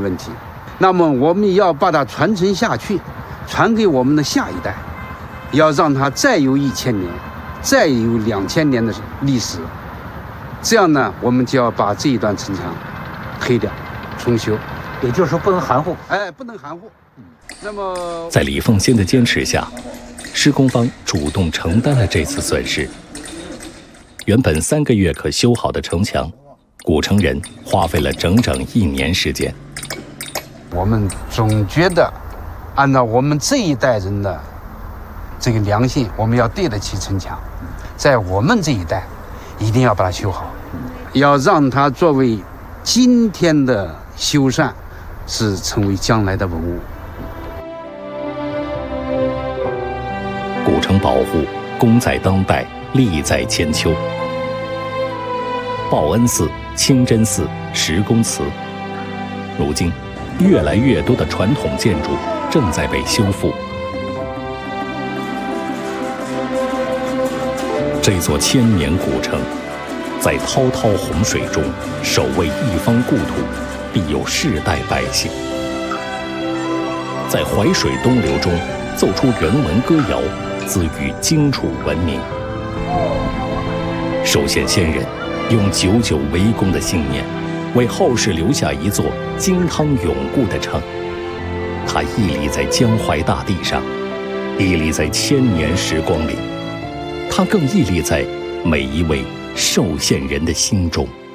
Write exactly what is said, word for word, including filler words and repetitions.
问题。那么我们要把它传承下去，传给我们的下一代，要让它再有一千年，再有两千年的历史。这样呢，我们就要把这一段城墙推掉，重修。 也就是说，不能含糊。 哎，不能含糊。那么， 在李凤仙的坚持下，施工方主动承担了这次损失。原本三个月可修好的城墙，古城人花费了整整一年时间。 我们总觉得，按照我们这一代人的这个良心，我们要对得起城墙，在我们这一代，一定要把它修好，要让它作为今天的修缮，是成为将来的文物。 古城保护，功在当代，利在千秋。报恩寺、清真寺、石宫祠，如今越来越多的传统建筑正在被修复。这座千年古城，在滔滔洪水中守卫一方故土，庇佑世代百姓；在淮水东流中奏出人文歌谣，滋育荆楚文明。寿县先人用久久为功的信念，为后世留下一座金汤永固的城。它屹立在江淮大地上，屹立在千年时光里，它更屹立在每一位寿县人的心中。